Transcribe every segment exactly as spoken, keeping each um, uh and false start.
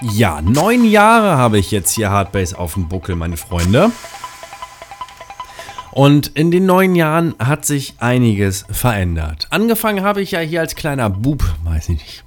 Ja, neun Jahre habe ich jetzt hier Hardbase auf dem Buckel, meine Freunde. Und in den neun Jahren hat sich einiges verändert. Angefangen habe ich ja hier als kleiner Bub, weiß ich nicht.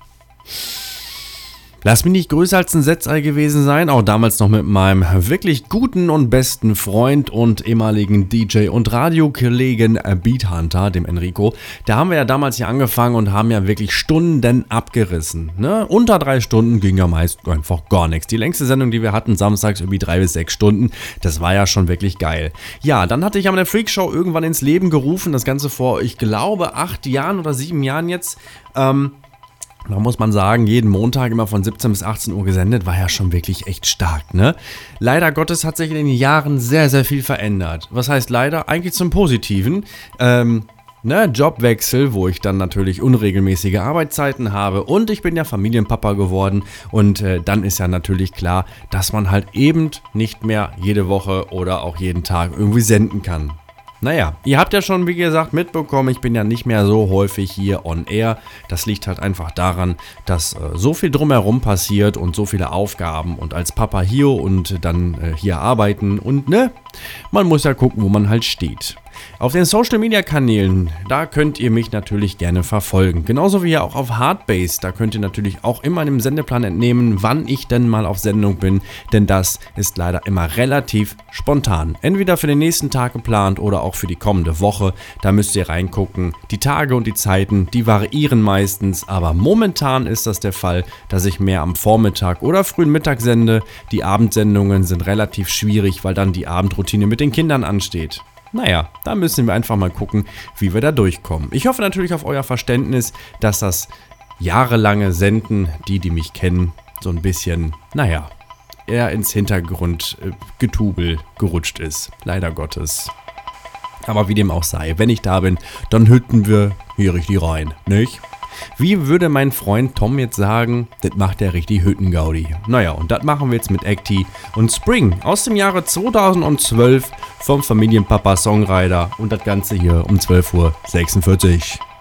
Lass mich nicht größer als ein Setzei gewesen sein, auch damals noch mit meinem wirklich guten und besten Freund und ehemaligen D J und Radiokollegen Beat Hunter, dem Enrico. Da haben wir ja damals hier angefangen und haben ja wirklich Stunden abgerissen. Ne? Unter drei Stunden ging ja meist einfach gar nichts. Die längste Sendung, die wir hatten, samstags irgendwie drei bis sechs Stunden, das war ja schon wirklich geil. Ja, dann hatte ich aber eine Freakshow irgendwann ins Leben gerufen, das Ganze vor, ich glaube, acht Jahren oder sieben Jahren jetzt. Ähm... Da muss man sagen, jeden Montag immer von siebzehn bis achtzehn Uhr gesendet, war ja schon wirklich echt stark, ne? Leider Gottes hat sich in den Jahren sehr, sehr viel verändert. Was heißt leider? Eigentlich zum Positiven. Ähm, ne, Jobwechsel, wo ich dann natürlich unregelmäßige Arbeitszeiten habe und ich bin ja Familienpapa geworden und äh, dann ist ja natürlich klar, dass man halt eben nicht mehr jede Woche oder auch jeden Tag irgendwie senden kann. Naja, ihr habt ja schon, wie gesagt, mitbekommen, ich bin ja nicht mehr so häufig hier on air. Das liegt halt einfach daran, dass äh, so viel drumherum passiert und so viele Aufgaben und als Papa hier und dann äh, hier arbeiten und ne, man muss ja gucken, wo man halt steht. Auf den Social Media Kanälen, da könnt ihr mich natürlich gerne verfolgen. Genauso wie ja auch auf Hardbase, da könnt ihr natürlich auch immer einem Sendeplan entnehmen, wann ich denn mal auf Sendung bin, denn das ist leider immer relativ spontan. Entweder für den nächsten Tag geplant oder auch für die kommende Woche, da müsst ihr reingucken. Die Tage und die Zeiten, die variieren meistens, aber momentan ist das der Fall, dass ich mehr am Vormittag oder frühen Mittag sende. Die Abendsendungen sind relativ schwierig, weil dann die Abendroutine mit den Kindern ansteht. Naja, da müssen wir einfach mal gucken, wie wir da durchkommen. Ich hoffe natürlich auf euer Verständnis, dass das jahrelange Senden, die, die mich kennen, so ein bisschen, naja, eher ins Hintergrundgetubel gerutscht ist. Leider Gottes. Aber wie dem auch sei, wenn ich da bin, dann hütten wir hier richtig rein, nicht? Wie würde mein Freund Tom jetzt sagen, das macht der richtig Hüttengaudi. Naja, und das machen wir jetzt mit Acti und Spring aus dem Jahre zweitausendzwölf vom Familienpapa Songwriter und das Ganze hier um zwölf Uhr sechsundvierzig.